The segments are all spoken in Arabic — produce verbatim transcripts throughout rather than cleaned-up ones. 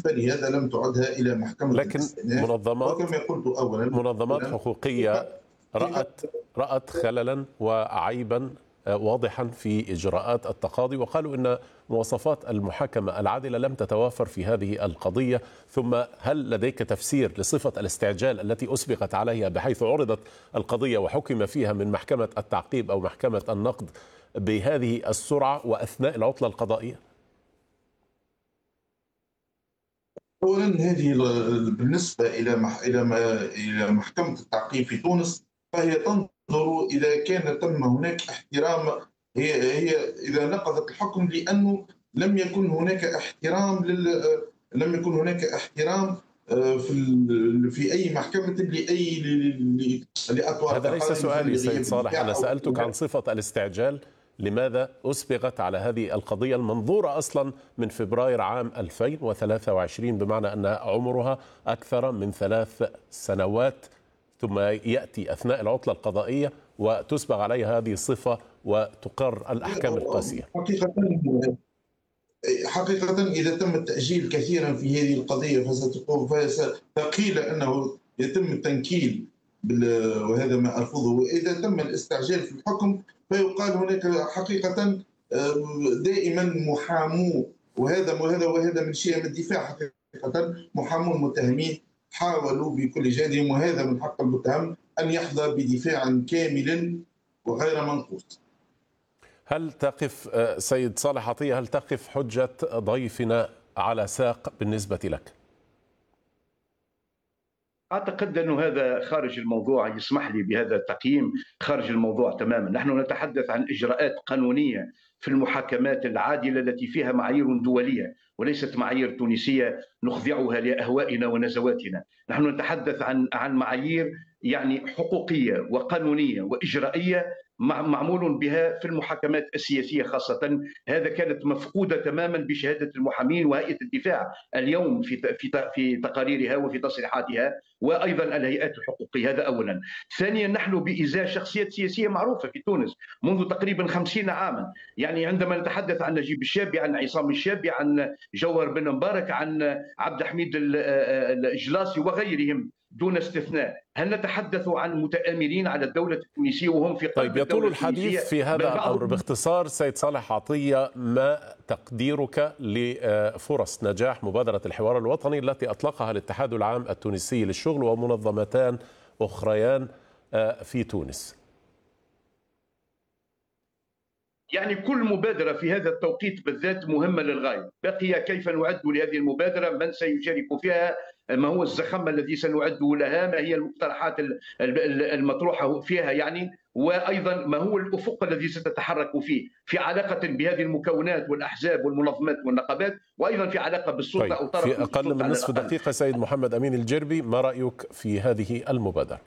فلهذا لم تعدها إلى محكمة لكن الاستئناف. منظمات وكما قلت أولا منظمات حقوقية رأت رأت خللا وعيبا واضحا في إجراءات التقاضي، وقالوا إن مواصفات المحاكمة العادلة لم تتوافر في هذه القضية. ثم هل لديك تفسير لصفة الاستعجال التي أسبقت عليها، بحيث عرضت القضية وحكم فيها من محكمة التعقيب أو محكمة النقد بهذه السرعة وأثناء العطلة القضائية؟ أولا هذه بالنسبة إلى مح... إلى ما... إلى محكمة التعقيب في تونس، فهي تنظر إذا كان تم هناك احترام، هي هي إذا نقضت الحكم لأنه لم يكن هناك احترام لل لم يكن هناك احترام في ال... في أي محكمة لأي ل... لأطوار. هذا ليس سؤالي سيد صالح، أنا سألتك عن صفة الاستعجال. لماذا أسبقت على هذه القضية المنظورة أصلا من فبراير عام ألفين وثلاثة وعشرين، بمعنى أن عمرها أكثر من ثلاث سنوات، ثم يأتي أثناء العطلة القضائية وتسبق عليها هذه الصفة وتقر الأحكام القاسية؟ حقيقة حقيقة إذا تم التأجيل كثيرا في هذه القضية فستقوم فقيل أنه يتم التنكيل، وهذا ما أرفضه. وإذا تم الاستعجال في الحكم فيقال هناك حقيقة دائما محامو، وهذا وهذا وهذا من شيء من الدفاع. حقيقة محامو المتهمين حاولوا بكل جهدهم، وهذا من حق المتهم أن يحظى بدفاع كامل وغير منقوص. هل تقف سيد صالح عطية، هل تقف حجة ضيفنا على ساق بالنسبة لك؟ أعتقد أن هذا خارج الموضوع، يسمح لي بهذا التقييم خارج الموضوع تماما. نحن نتحدث عن إجراءات قانونية في المحاكمات العادلة التي فيها معايير دولية وليست معايير تونسية نخضعها لأهوائنا ونزواتنا. نحن نتحدث عن عن معايير يعني حقوقية وقانونية وإجرائية معمول بها في المحاكمات السياسية خاصة. هذا كانت مفقودة تماما بشهادة المحامين وهيئة الدفاع اليوم في في في تقاريرها وفي تصريحاتها، وأيضا الهيئات الحقوقية. هذا أولا. ثانيا، نحن بإزاء شخصيات سياسية معروفة في تونس منذ تقريبا خمسين عاما. يعني عندما نتحدث عن نجيب الشابي، عن عصام الشابي، عن جوهر بن مبارك، عن عبد الحميد الإجلاصي وغيرهم دون استثناء، هل نتحدث عن متآمرين على الدولة التونسية وهم في قلب طيب يطول الحديث في هذا الأمر. باختصار سيد صالح عطية، ما تقديرك لفرص نجاح مبادرة الحوار الوطني التي أطلقها الاتحاد العام التونسي للشغل ومنظمتان أخريان في تونس؟ يعني كل مبادرة في هذا التوقيت بالذات مهمة للغاية. بقي كيف نعد لهذه المبادرة، من سيشارك فيها، ما هو الزخم الذي سنعده لها، ما هي المقترحات المطروحة فيها، يعني وأيضا ما هو الأفق الذي ستتحرك فيه في علاقة بهذه المكونات والأحزاب والمنظمات والنقابات، وأيضا في علاقة بالسلطة. طيب أو طرف في أقل من نصف دقيقة سيد محمد أمين الجربي، ما رأيك في هذه المبادرة؟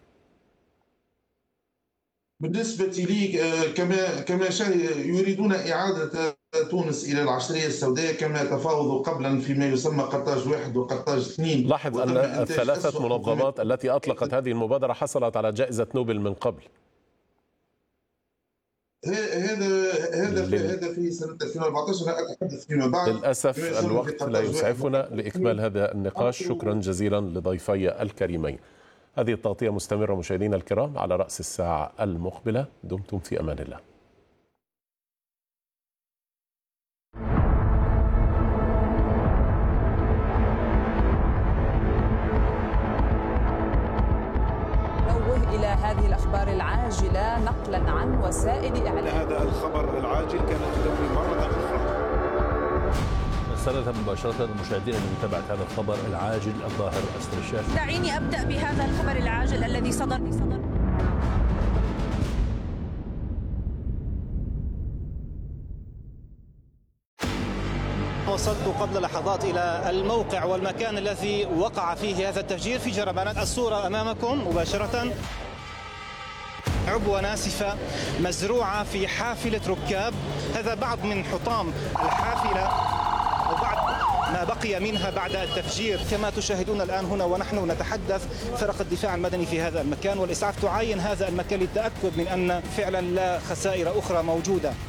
بالنسبة لي كما كما يريدون إعادة تونس إلى العشرية السوداء كما تفاوضوا قبلا فيما يسمى قرطاج واحد وقرطاج اثنين. لاحظ أن الثلاثة منظمات التي أطلقت هذه المبادرة حصلت على جائزة نوبل من قبل. هذا هذا في هذا في سنة ألفين وأربعة عشر. أنا أتحدث فيما بعد. للأسف الوقت لا يسعفنا لإكمال هذا النقاش. شكرا جزيلا لضيفي الكريمين. هذه التغطية مستمرة مشاهدينا الكرام على رأس الساعة المقبلة. دمتم في أمان الله. نوه إلى هذه الأخبار العاجلة نقلا عن وسائل إعلام. هذا الخبر العاجل كانت تدور مرة أخرى. رسالة مباشرة مشاهدينا لمتابعة هذا الخبر العاجل الظاهر أسفل الشاشة. دعيني أبدأ بهذا الخبر العاجل الذي صدر صدر وصلت قبل لحظات إلى الموقع والمكان الذي وقع فيه هذا التفجير في جربانات. الصورة أمامكم مباشرة، عبوة ناسفة مزروعة في حافلة ركاب. هذا بعض من حطام الحافلة وبعض ما بقي منها بعد التفجير. كما تشاهدون الآن هنا ونحن نتحدث، فرق الدفاع المدني في هذا المكان والإسعاف تعاين هذا المكان للتأكد من أن فعلا لا خسائر أخرى موجودة.